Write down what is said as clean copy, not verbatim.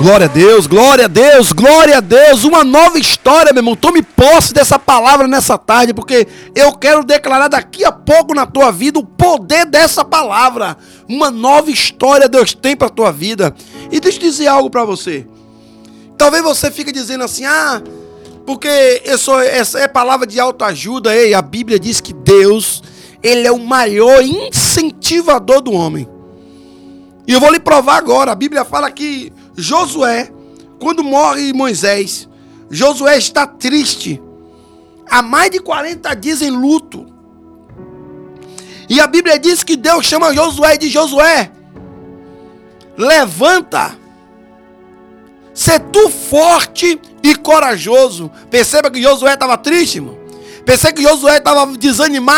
Glória a Deus, glória a Deus, glória a Deus. Uma nova história, meu irmão. Tome posse dessa palavra nessa tarde, porque eu quero declarar daqui a pouco na tua vida o poder dessa palavra. Uma nova história Deus tem para a tua vida. E deixa eu dizer algo para você. Talvez você fique dizendo assim, porque essa é palavra de autoajuda. Ei, a Bíblia diz que Deus, Ele é o maior incentivador do homem. E eu vou lhe provar agora. A Bíblia fala que Josué, quando morre Moisés, Josué está triste. Há mais de 40 dias em luto. E a Bíblia diz que Deus chama Josué e diz: Josué, levanta. Sê tu forte e corajoso. Perceba que Josué estava triste, irmão. Perceba que Josué estava desanimado.